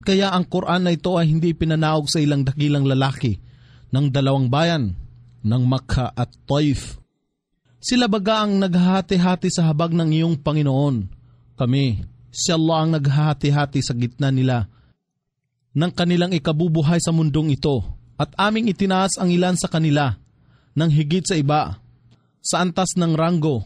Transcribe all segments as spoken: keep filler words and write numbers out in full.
Kaya ang Quran na ito ay hindi pinanaog sa ilang dakilang lalaki ng dalawang bayan, ng Makkah at Taif. Sila baga ang naghahati-hati sa habag ng iyong Panginoon. Kami, si Allah ang naghahati-hati sa gitna nila ng kanilang ikabubuhay sa mundong ito, at aming itinaas ang ilan sa kanila ng higit sa iba, sa antas ng ranggo,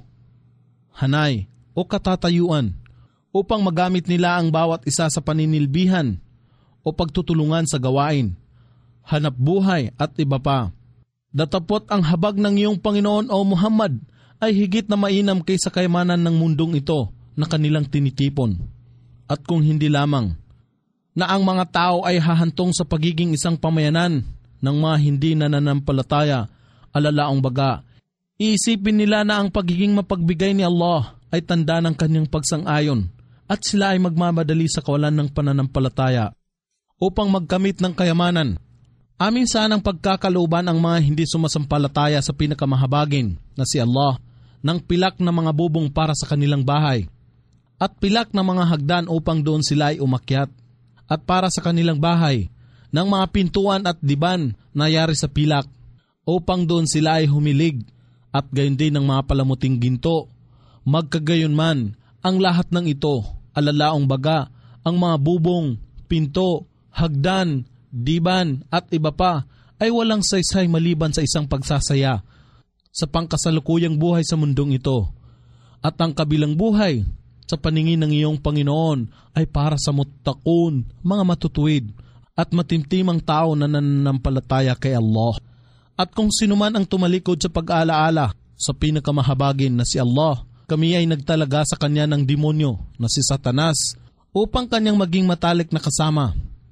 hanay o katatayuan, upang magamit nila ang bawat isa sa paninilbihan o pagtutulungan sa gawain, hanap buhay at iba pa. Datapot ang habag ng iyong Panginoon o Muhammad ay higit na mainam kaysa kayamanan ng mundong ito na kanilang tinitipon. At kung hindi lamang, na ang mga tao ay hahantong sa pagiging isang pamayanan ng mga hindi nananampalataya, alalaong baga, iisipin nila na ang pagiging mapagbigay ni Allah ay tanda ng kanyang pagsang-ayon at sila ay magmamadali sa kawalan ng pananampalataya upang magkamit ng kayamanan. Amin sanang pagkakalooban ang mga hindi sumasampalataya sa pinakamahabagin na si Allah ng pilak na mga bubong para sa kanilang bahay at pilak na mga hagdan upang doon sila ay umakyat, at para sa kanilang bahay ng mga pintuan at diban na yari sa pilak upang doon sila ay humilig, at gayon din ng mga palamuting ginto. Magkagayon man ang lahat ng ito, alalaong baga, ang mga bubong, pinto, hagdan, diban at iba pa ay walang saysay maliban sa isang pagsasaya sa pangkasalukuyang buhay sa mundong ito. At ang kabilang buhay sa paningin ng iyong Panginoon ay para sa muttaqun, mga matutuwid at matimtimang tao na nananampalataya kay Allah. At kung sino man ang tumalikod sa pag-alaala sa pinakamahabagin na si Allah, kami ay nagtalaga sa kanya ng demonyo na si Satanas upang kanyang maging matalik na kasama.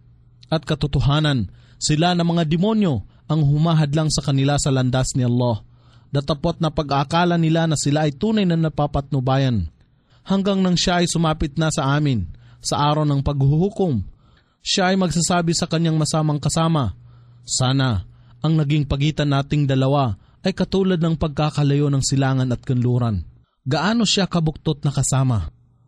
At katotohanan, sila na mga demonyo ang humahadlang sa kanila sa landas ni Allah. Datapot na pag-aakala nila na sila ay tunay na napapatnubayan. Hanggang nang siya ay sumapit na sa amin sa araw ng paghuhukom, siya ay magsasabi sa kanyang masamang kasama, sana ang naging pagitan nating dalawa ay katulad ng pagkakalayo ng silangan at kanluran. Gaano siya kabuktot na kasama.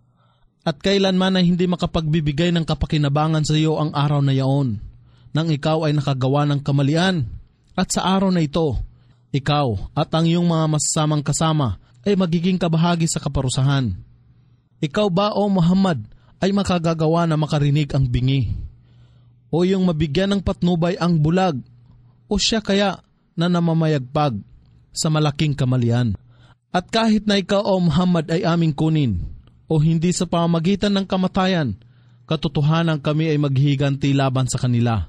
At kailanman ay hindi makapagbibigay ng kapakinabangan sa iyo ang araw na yaon, nang ikaw ay nakagawa ng kamalian. At sa araw na ito, ikaw at ang iyong mga masasamang kasama ay magiging kabahagi sa kaparusahan. Ikaw ba o Muhammad ay makagagawa na makarinig ang bingi? O yung mabigyan ng patnubay ang bulag? O siya kaya na namamayagpag sa malaking kamalian? At kahit na ikaw o Muhammad ay aming kunin, o hindi sa pamamagitan ng kamatayan, katotohanan kami ay maghihiganti laban sa kanila.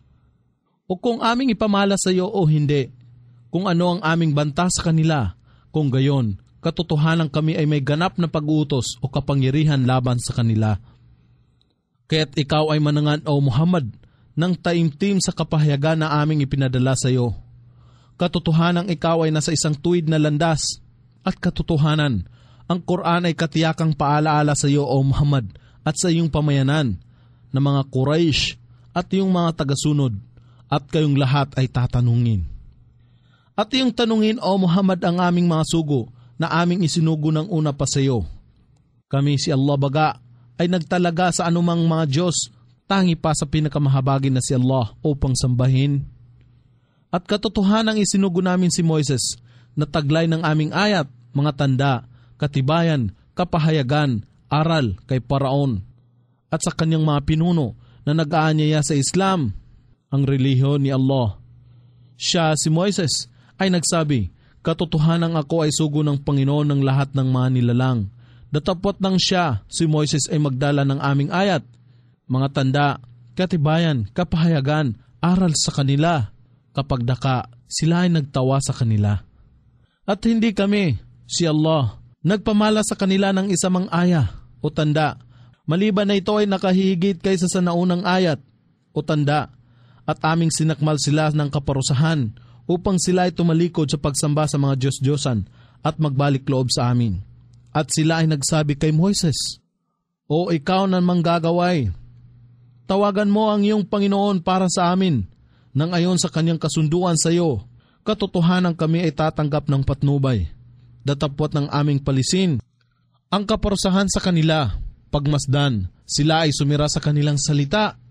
O kung aming ipamala sa iyo o hindi, kung ano ang aming banta sa kanila, kung gayon, katotohanan kami ay may ganap na pag-utos o kapangyarihan laban sa kanila. Kaya't ikaw ay manangan o Muhammad ng taimtim sa kapahayagan na aming ipinadala sa iyo. Katotohanan ikaw ay nasa isang tuwid na landas, at katotohanan, ang Quran ay katiyakang paalaala sa iyo o Muhammad at sa iyong pamayanan na mga Quraysh at iyong mga tagasunod, at kayong lahat ay tatanungin. At iyong tanungin o Muhammad ang aming mga sugo na aming isinugo ng una pa sa iyo. Kami si Allah baga ay nagtalaga sa anumang mga Diyos, tangi pa sa pinakamahabagin na si Allah upang sambahin. At katotohanang isinugo namin si Moises na taglay ng aming ayat, mga tanda, katibayan, kapahayagan, aral kay Paraon at sa kanyang mga pinuno na nag-aanyaya sa Islam, ang relihiyon ni Allah. Siya, si Moises, ay nagsabi, katotohanan ako ay sugo ng Panginoon ng lahat ng mga nilalang. Datapot nang siya, si Moises, ay magdala ng aming ayat, mga tanda, katibayan, kapahayagan, aral sa kanila. Kapag daka, sila ay nagtawa sa kanila. At hindi kami, si Allah, nagpamala sa kanila ng isamang aya o tanda, maliban na ito ay nakahigit kaysa sa naunang ayat o tanda, at aming sinakmal sila ng kaparusahan upang sila ay tumalikod sa pagsamba sa mga Diyos-Diyosan at magbalik loob sa amin. At sila ay nagsabi kay Moises, O ikaw na manggagaway, tawagan mo ang iyong Panginoon para sa amin, nang ayon sa kanyang kasunduan sa iyo, katotohanan kami ay tatanggap ng patnubay. Datapot ng aming palisin ang kaparusahan sa kanila, pagmasdan, sila ay sumira sa kanilang salita